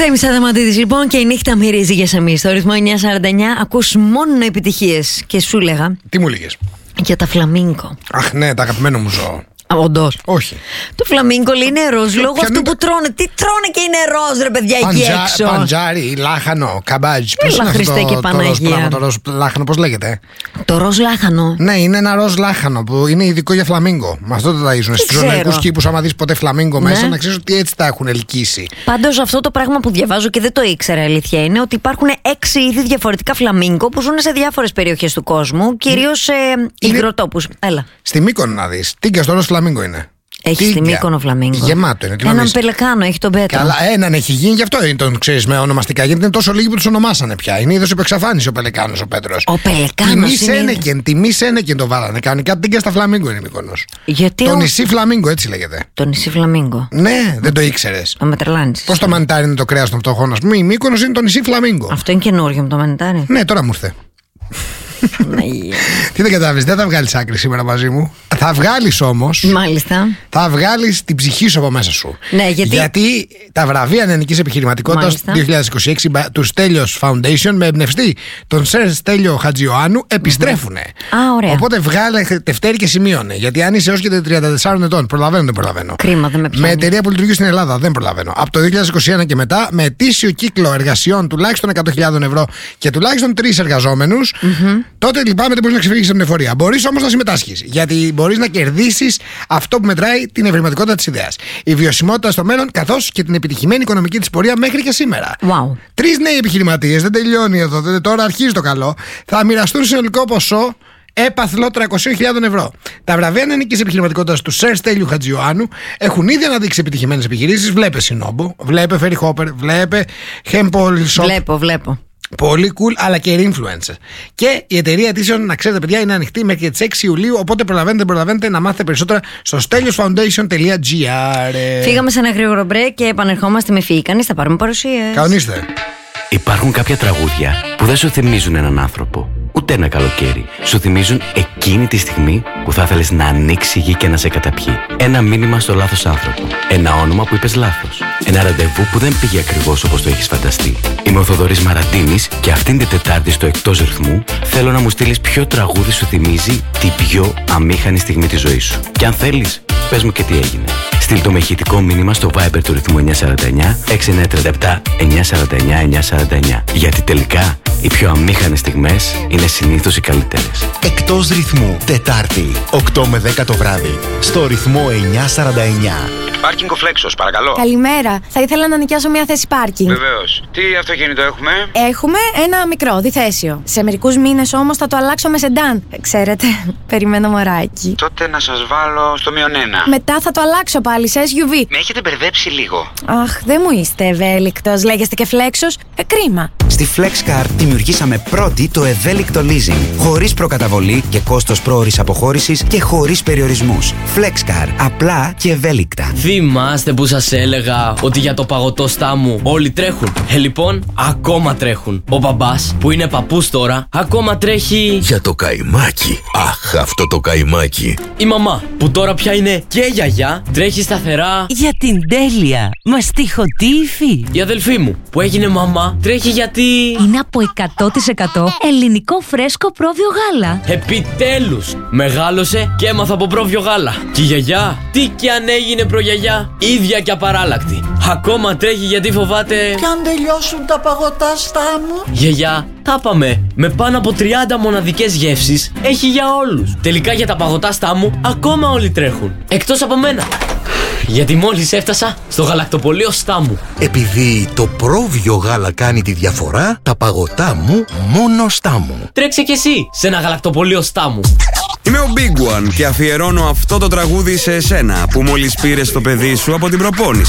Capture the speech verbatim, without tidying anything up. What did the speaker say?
Θέμης Αδαμαντίδης λοιπόν, και η νύχτα μυρίζει για σεμί. Στο ρυθμό εννιά σαράντα εννιά ακούς μόνο επιτυχίες. Και σου λέγα. Τι μου λέγες? Για τα φλαμίνγκο. Αχ, ναι, τα αγαπημένο μου ζώο. Όντως. Όχι. Το φλαμίνγκο λέει είναι ροζ λόγω Ποια αυτού είναι που το- τρώνε. Τι τρώνε και είναι ροζ, ρε παιδιά, εκεί Παντζα- έξω. Παντζάρι, λάχανο, καμπάτζ. Πώς Έλα, είναι αυτό Χριστέ και το, το ροζ Παναγία. πράγμα, το ροζ λάχανο, πώς λέγεται? Το ροζ λάχανο. Ναι, είναι ένα ροζ λάχανο που είναι ειδικό για φλαμίνγκο. Με αυτό το ταΐζουν. Στους ξέρω. ζωολογικούς κήπους, άμα δεις ποτέ φλαμίνγκο Ναι. μέσα, να ξέρεις ότι έτσι τα έχουν ελκύσει. Πάντως αυτό το πράγμα που διαβάζω και δεν το ήξερα, αλήθεια είναι ότι υπάρχουν έξι είδη διαφορετικά φλαμίνγκο που ζουν σε διάφορες περιοχές του κόσμου, κυρίως σε Είναι- υγροτόπους. Έλα. Στη Μύκονο να δεις. Τίγκα στο ροζ φλαμίνγκο είναι. Έχει στη Τίγκα. Μύκονο φλαμίνγκο. Γεμάτο είναι. τι Έναν νομίζεις? πελεκάνο, έχει τον Πέτρο. Καλά, έναν έχει γίνει, γι' αυτό είναι τον ξέρεις με ονομαστικά. Γιατί είναι τόσο λίγοι που τους ονομάσανε πια. Είναι είδος υπεξαφάνιση ο Πελεκάνος ο Πέτρος. Ο Πελεκάνος Τιμή είναι- Σένεκεν, τιμή Σένεκεν το βάλανε. Κανονικά τίγκα στα φλαμίνγκο είναι η Μύκονος. Γιατί Το ο- νησί φλαμίνγκο, έτσι λέγεται. Το νησί φλαμίνγκο. Ναι, δεν το ήξερες. Το μετρελάνης. Πώς το μανιτάρι είναι το κρέας των φτωχών, ας πούμε. Η Μύκονος είναι το νησί φλαμίνγκο. Αυτό είναι καινούργιο με το μανιτάρι. Ναι, τώρα μου ήρθε. Τι δεν κατάλαβες, δεν θα βγάλεις άκρη σήμερα μαζί μου. Θα βγάλεις όμως. Μάλιστα. Θα βγάλεις την ψυχή σου από μέσα σου. Ναι, γιατί- τα βραβεία νεανικής επιχειρηματικότητας Μάλιστα. του δύο χιλιάδες είκοσι έξι του Στέλιος Foundation με εμπνευστή τον Σερ Στέλιο Χατζιωάννου επιστρέφουνε. Α, ωραία. Οπότε βγάλε τευτέρι και σημείωνε. Γιατί αν είσαι έως και τριάντα τεσσάρων ετών, προλαβαίνω, δεν προλαβαίνω. Κρίμα, δεν με πιάνει. Με εταιρεία που λειτουργεί στην Ελλάδα, δεν προλαβαίνω. Από το δύο χιλιάδες είκοσι ένα και μετά, με ετήσιο κύκλο εργασιών τουλάχιστον εκατό χιλιάδες ευρώ και τουλάχιστον τρεις εργαζόμενους, τότε λυπάμαι, δεν μπορείς να ξεφύγεις από την εφορία. Μπορείς όμως να συμμετάσχεις. Γιατί μπορείς να κερδίσεις αυτό που μετράει, την ευρηματικότητα της ιδέας. Η βιωσιμότητα στο μέλλον, καθώς και την επιτυχημένη οικονομική της πορεία μέχρι και σήμερα. Wow. Τρεις νέοι επιχειρηματίες, δεν τελειώνει εδώ, δεν- τώρα αρχίζει το καλό, θα μοιραστούν συνολικό ποσό έπαθλο τριακόσιες χιλιάδες ευρώ. Τα βραβεία νεανικής επιχειρηματικότητας του Σερ Στέλιου Χατζιωάννου έχουν ήδη αναδείξει επιτυχημένες επιχειρήσεις. Βλέπε Σινόμπο, βλέπε Ferry Hopper, βλέπε Hempol Shop. Βλέπω, βλέπω. Πολύ cool, αλλά και influencer. Και η εταιρεία αιτήσεων, να ξέρετε, παιδιά, είναι ανοιχτή μέχρι και τις έξι Ιουλίου. Οπότε προλαβαίνετε, προλαβαίνετε να μάθετε περισσότερα στο στέλιος φαουντέισον τελεία τζι άρ. Φύγαμε σε ένα γρήγορο break και επανερχόμαστε με φύγει. Θα πάρουμε παρουσίες. Κανονίστε. Υπάρχουν κάποια τραγούδια που δεν σου θυμίζουν έναν άνθρωπο, ούτε ένα καλοκαίρι. Σου θυμίζουν εκείνη τη στιγμή που θα ήθελες να ανοίξει η γη και να σε καταπιεί. Ένα μήνυμα στο λάθος άνθρωπο. Ένα όνομα που είπες λάθος. Ένα ραντεβού που δεν πήγε ακριβώς όπως το έχεις φανταστεί. Είμαι ο Θοδωρής Μαραντίνης και αυτήν την Τετάρτη στο Εκτός Ρυθμού θέλω να μου στείλεις ποιο τραγούδι σου θυμίζει την πιο αμήχανη στιγμή της ζωής σου. Και αν θέλεις, πες μου και τι έγινε. Στείλ το με ηχητικό μήνυμα στο Viber του ρυθμού εννιά σαράντα εννιά έξι εννιά τρία επτά εννιά σαράντα εννιά εννιά σαράντα εννιά. Γιατί τελικά οι πιο αμήχανες στιγμές είναι συνήθως οι καλύτερες. Εκτός ρυθμού, Τετάρτη, οκτώ με δέκα το βράδυ, στο ρυθμό εννιά σαράντα εννιά. Πάρκινγκ ο Φλέξος, παρακαλώ. Καλημέρα. Θα ήθελα να νοικιάσω μια θέση πάρκινγκ. Βεβαίως. Τι αυτοκίνητο έχουμε? Έχουμε ένα μικρό, διθέσιο. Σε μερικούς μήνες όμως θα το αλλάξω με σεντάν. Ξέρετε, περιμένω μωράκι. Τότε να σας βάλω στο μείον ένα. Μετά θα το αλλάξω πάλι σε ες γιου βι. Με έχετε μπερδέψει λίγο. Αχ, δεν μου είστε ευέλικτος. Λέγεστε και φλέξος. Ε, κρίμα. Στη FlexCar δημιουργήσαμε πρώτη το ευέλικτο leasing. Χωρίς προκαταβολή και κόστος πρόωρης αποχώρησης και χωρίς περιορισμούς. FlexCar. Απλά και ευέλικτα. Θυμάστε που σας έλεγα ότι για το παγωτό στάμου όλοι τρέχουν? Ε, λοιπόν, ακόμα τρέχουν. Ο μπαμπάς, που είναι παππούς τώρα, ακόμα τρέχει. Για το καϊμάκι. Αχ, αυτό το καϊμάκι. Η μαμά, που τώρα πια είναι και γιαγιά, τρέχει σταθερά. Για την τέλεια, μαστιχωτή υφή. Η αδελφή μου, που έγινε μαμά, τρέχει γιατί. Είναι από εκατό τοις εκατό ελληνικό φρέσκο πρόβιο γάλα. Επιτέλους! Μεγάλωσε και έμαθα από πρόβιο γάλα. Και η γιαγιά, τι και αν έγινε προγιαγιά, ίδια και απαράλλακτη. Ακόμα τρέχει γιατί φοβάται. Κι αν τελειώσουν τα παγωτά στάμου. Γιαγιά, τα πάμε. Με πάνω από τριάντα μοναδικές γεύσεις έχει για όλους. Τελικά για τα παγωτά στάμου ακόμα όλοι τρέχουν. Εκτός από μένα. Γιατί μόλις έφτασα στο γαλακτοπωλείο Στάμου. Επειδή το πρόβιο γάλα κάνει τη διαφορά, τα παγωτά μου μόνο Στάμου. Τρέξε κι εσύ σε ένα γαλακτοπωλείο Στάμου. Είμαι ο Big One και αφιερώνω αυτό το τραγούδι σε εσένα που μόλις πήρες το παιδί σου από την προπόνηση.